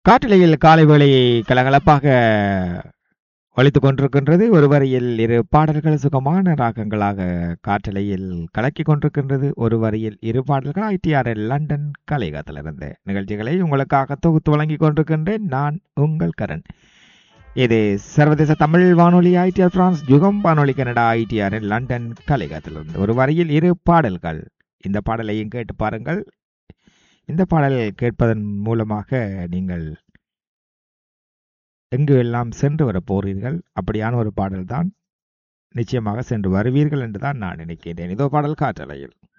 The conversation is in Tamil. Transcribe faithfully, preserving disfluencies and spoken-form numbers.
காற்றலையில் காலை வேளை கலகலப்பாக ஒலித்துக் கொண்டிருக்கின்றது. ஒரு வரியில் இரு பாடல்கள் சுகமான ராகங்களாக காற்றலையில் கலக்கிக் கொண்டிருக்கின்றது. ஒரு வரியில் இரு பாடல்கள் ஐடிஆர்எல் லண்டன் கலையகத்திலிருந்து நிகழ்ச்சிகளை உங்களுக்காக தொகுத்து வழங்கிக் கொண்டிருக்கின்றேன். நான் உங்கள் கரண். இது சர்வதேச தமிழ் வானொலி ஐடிஆர் பிரான்ஸ் யுகம் வானொலி கனடா ஐடிஆர்எல் லண்டன் கலையகத்திலிருந்து ஒரு வரியில் இரு பாடல்கள். இந்த பாடலையும் கேட்டு பாருங்கள். இந்த பாடல் கேட்பதன் மூலமாக நீங்கள் எங்கு எல்லாம் சென்று வர போறீர்கள், அப்படியான ஒரு பாடல் தான். நிச்சயமாக சென்று வருவீர்கள் என்றுதான் நான் நினைக்கிறேன். இதோ பாடல் காற்றலையில்.